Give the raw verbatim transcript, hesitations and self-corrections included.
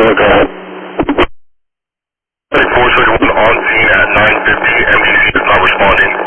Go ahead. four thirty-one on scene at nine fifty. M D C is not responding.